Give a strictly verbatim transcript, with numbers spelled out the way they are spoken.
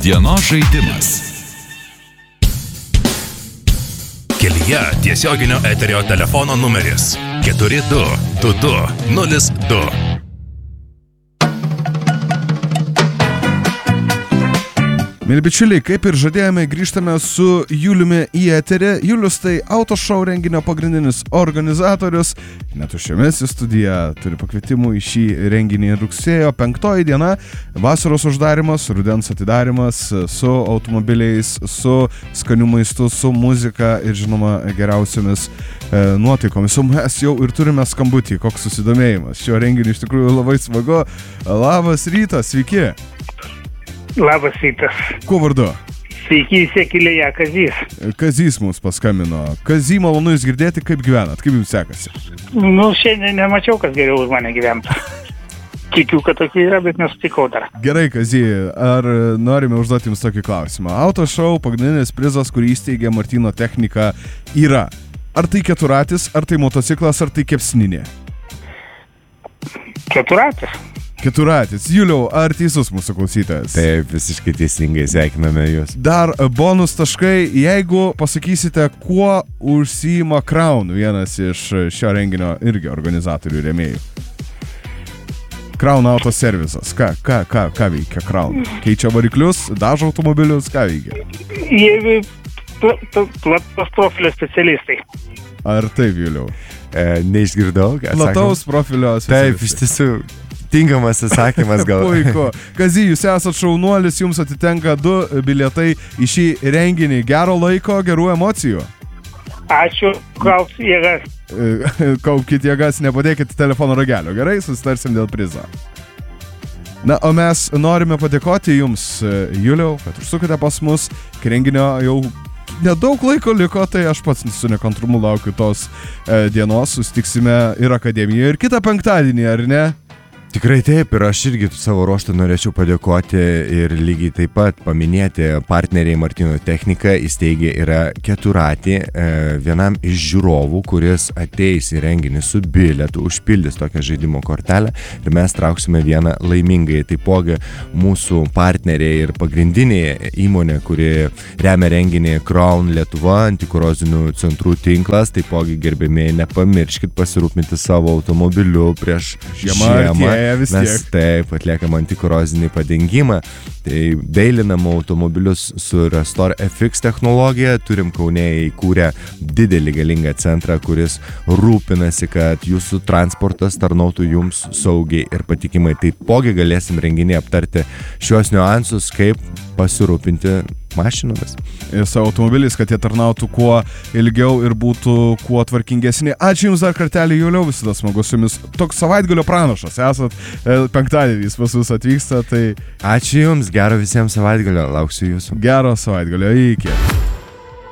Dienos žaidimas. Kelyje tiesioginio eterio telefono numeris keturi du du du nulis du. Mėly bičiuliai, kaip ir žadėjome, grįžtame su Juliumi į eterį. Julius tai autošou renginio pagrindinis organizatorius. Netuščiomis į studiją turi pakvietimų į šį renginį. Rugsėjo penktoji diena, vasaros uždarimas, rudens atidarimas su automobiliais, su skaniu maistu, su muzika ir žinoma geriausiomis e, nuotaikomis. O mes jau ir turime skambutį, koks susidomėjimas. Šio renginio iš tikrųjų labai smagu. Labas rytas, sveiki. Labas rytas. Kuo vardu? Sveiki, Sekilėje, Kazys. Kazys mums paskambino. Kazy, malonu jūs girdėti, kaip gyvenat, kaip jums sekasi? Nu, šiandien nemačiau, kas geriau už mane gyventų. Tikiu, kad tokių yra, bet nesutikau dar. Gerai, Kazy, ar norime užduoti jums tokį klausimą? Autošou pagrindinis prizas, kurį įsteigė Martyno Technika, yra. Ar tai keturatis, ar tai motociklas, ar tai kepsninė? Keturatis. Keturatis. Juliau, ar teisus mūsų klausytojas? Taip, visiškai teisingai, sveikiname jūs. Dar bonus taškai, jeigu pasakysite, kuo užsiima Crown, vienas iš šio renginio irgi organizatorių rėmėjų. Crown Auto Services. Ką, ką, ką, ką veikia Crown? Keičia variklius, dažo automobilius, ką veikia? Jie platus profilio specialistai. Ar taip, Juliau? E, neišgirdau. Plataus profilio specialistai. Taip, iš tiesų. Tinkamas atsakymas gal. Puiku. Kazy, jūs esat šaunuolis, jums atitenka du bilietai į šį renginį. Gero laiko, gerų emocijų. Ačiū, kaupt jėgas. Kaupkit jėgas, nepadėkit telefono ragelio. Gerai, susitarsim dėl prizo. Na, o mes norime padėkoti jums, Juliau, kad užsukite pas mus. Kai renginio jau nedaug laiko liko, tai aš pats su nekantrumu laukiu tos e, dienos. Susitiksime ir akademijoje, ir kitą penktadienį, ar ne? Tikrai taip, ir aš irgi savo ruožtu norėčiau padėkoti ir lygiai taip pat paminėti partneriai Martyno Technika įsteigė yra keturatį e, vienam iš žiūrovų, kuris ateis į renginį su bilietu, užpildys tokią žaidimo kortelę ir mes trauksime vieną laimingai. Taipogi mūsų partneriai ir pagrindinė įmonė, kuri remia renginį Crown Lietuva, antikorozinių centrų tinklas, taipogi gerbėmiai, nepamirškit pasirūpinti savo automobiliu prieš žiemą. žiemą. Mes taip atliekam antikorozinį padengimą, tai dailinam automobilius su Restore F X technologija, turim Kaune įkūrę didelį galingą centrą, kuris rūpinasi, kad jūsų transportas tarnautų jums saugiai ir patikimai. Taipogi galėsim renginį aptarti šios niuansus, kaip pasirūpinti mašinomis. Ir savo automobiliais, kad jie tarnautų kuo ilgiau ir būtų kuo tvarkingesni. Ačiū jums dar kartelį, Juliau, visada smagu su jumis. Toks savaitgalio pranašas, esat penktadienys pas mus atvyksta, tai... Ačiū jums, gero visiems savaitgalio, lauksiu jūsų. Gero savaitgalio, iki.